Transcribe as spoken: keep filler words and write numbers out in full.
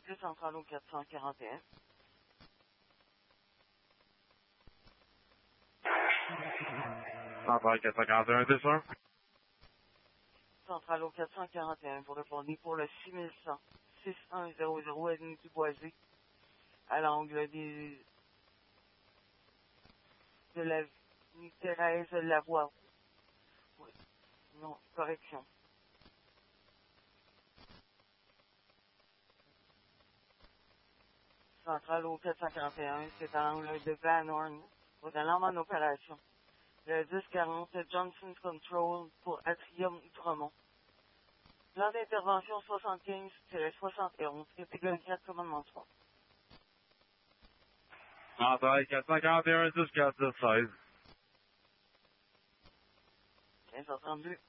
C'est central au quatre cent quarante et un. Central quatre cent quarante et un, c'est sûr. Central au quatre cent quarante et un, vous répondez pour le six mille cent, six un zéro zéro avenue du Boisé, à l'angle des... de l'avenue Thérèse Lavoie. Oui, non, correction. Central au quatre cent quarante et un, c'est à l'angle de Van Horn, pour un homme en opération. Le dix quarante, Johnson Control pour Atrium Outremont. Plan d'intervention soixante-quinze soixante et onze, catégorie quatre, commandement trois. Central quatre cent quarante et un, dix quatre seize. quinze heures trente-deux.